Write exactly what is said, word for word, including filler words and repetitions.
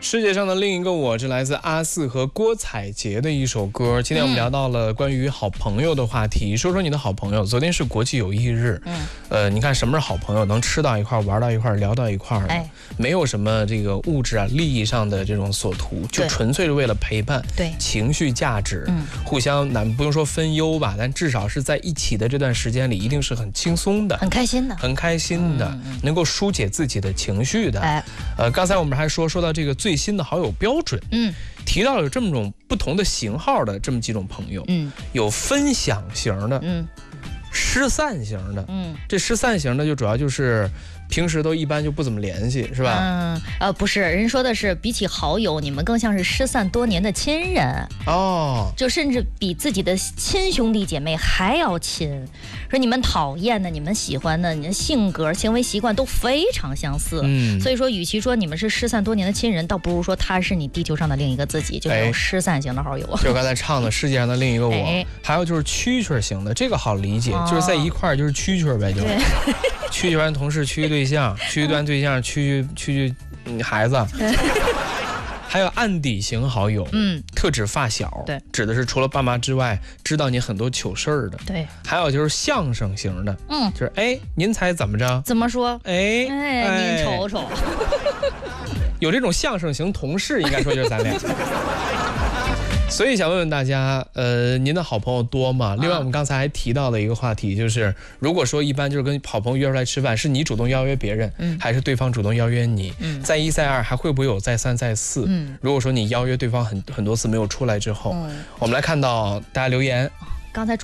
世界上的另一个我，是来自阿四和郭采洁的一首歌。今天我们聊到了关于好朋友的话题，说说你的好朋友。昨天是国际友谊日，嗯，呃，你看什么是好朋友？能吃到一块，玩到一块，聊到一块的，哎，没有什么这个物质啊、利益上的这种所图，就纯粹是为了陪伴，对，情绪价值，嗯，互相难不用说分忧吧，但至少是在一起的这段时间里，一定是很轻松的， 很开心的， 很开心的，嗯、能够疏解自己的情绪的。哎，呃，刚才我们还说说到这个最新的好友标准，嗯，提到了有这么种不同的型号的这么几种朋友，嗯，有分享型的，嗯，失散型的，嗯，这失散型的就主要就是平时都一般就不怎么联系，是吧？ 嗯，呃，不是，人说的是比起好友，你们更像是失散多年的亲人哦，就甚至比自己的亲兄弟姐妹还要亲。说你们讨厌的、你们喜欢的、你的性格、行为习惯都非常相似，嗯，所以说，与其说你们是失散多年的亲人，倒不如说他是你地球上的另一个自己，就是有失散型的好友。 就刚才唱的世界上的另一个我，哎、还有就是蛐蛐型的，这个好理解，哦、就是在一块儿就是蛐蛐呗，就蛐蛐完同事，蛐蛐对象，蛐蛐完对象，蛐蛐蛐蛐孩子。还有案底型好友，嗯，特指发小，对，指的是除了爸妈之外，知道你很多糗事儿的，对。还有就是相声型的，嗯，就是哎，您猜怎么着？ 怎么说？ 哎哎，您瞅瞅， 有这种相声型同事，应该说就是咱俩。所以想问问大家，呃，您的好朋友多吗？另外，我们刚才还提到的一个话题就是，如果说一般就是跟好朋友约出来吃饭，是你主动邀约别人，嗯，还是对方主动邀约你？嗯，再一再二，还会不会有再三再四？嗯，如果说你邀约对方很很多次没有出来之后，嗯，我们来看到大家留言， 刚才主。